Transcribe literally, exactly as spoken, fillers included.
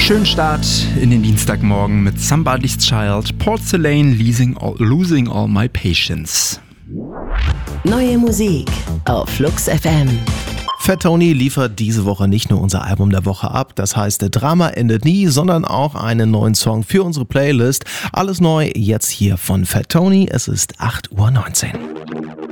Schönen Start in den Dienstagmorgen mit Somebody's Child, Porcelain, Losing All, Losing All My Patience. Neue Musik auf Flux F M. Fat Tony liefert diese Woche nicht nur unser Album der Woche ab, das heißt Drama endet nie, sondern auch einen neuen Song für unsere Playlist. Alles neu jetzt hier von Fat Tony, es ist acht Uhr neunzehn.